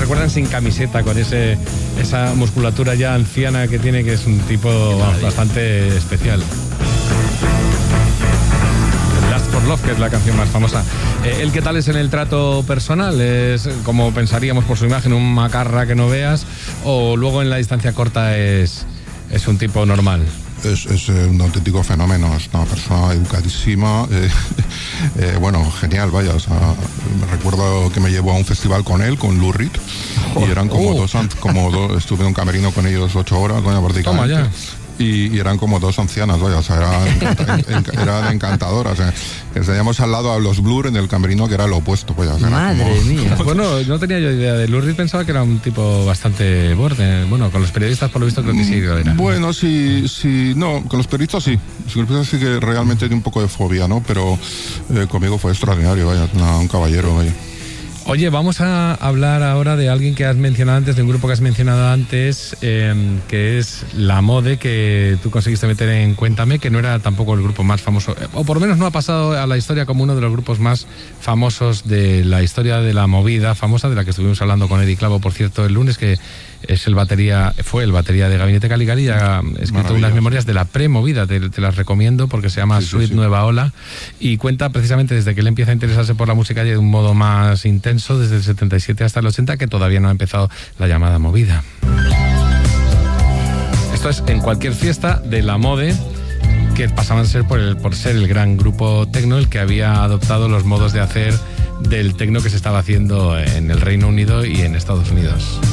recuerdan sin camiseta, con esa musculatura ya anciana que tiene, que es un tipo bastante especial. Last for Love, que es la canción más famosa. ¿El qué tal es en el trato personal? ¿Es como pensaríamos por su imagen, un macarra que no veas? ¿O luego en la distancia corta es un tipo normal? Es un auténtico fenómeno, es una persona educadísima, bueno, genial, vaya, o sea, me recuerdo que me llevó a un festival con él, con Lou Reed, y eran como dos, estuve en un camerino con ellos 8 horas, coño, prácticamente. Toma ya. Y eran como dos ancianas, vaya, o sea, eran encantadoras. Que teníamos al lado a los Blur en el camerino, que era lo opuesto, pues. Madre mía. Bueno, no tenía yo idea de Lou Reed, pensaba que era un tipo bastante borde. Bueno, con los periodistas por lo visto creo que sí lo era. Bueno, sí, no, con los periodistas sí. Con los periodistas sí que realmente tiene un poco de fobia, ¿no? Pero conmigo fue extraordinario, vaya, un caballero, vaya. Oye, vamos a hablar ahora de alguien que has mencionado antes, de un grupo que has mencionado antes, que es La Mode, que tú conseguiste meter en Cuéntame, que no era tampoco el grupo más famoso, o por lo menos no ha pasado a la historia como uno de los grupos más famosos de la historia de la movida famosa, de la que estuvimos hablando con Eddie Clavo, por cierto, el lunes, que fue el batería de Gabinete Caligari, y ha escrito unas memorias de la pre-movida, te las recomiendo porque se llama Sweet Nueva Ola, y cuenta precisamente desde que él empieza a interesarse por la música de un modo más intenso, desde el 77 hasta el 80, que todavía no ha empezado la llamada movida. Esto es en cualquier fiesta de La Mode, que pasaban a ser por ser el gran grupo tecno el que había adoptado los modos de hacer del tecno que se estaba haciendo en el Reino Unido y en Estados Unidos.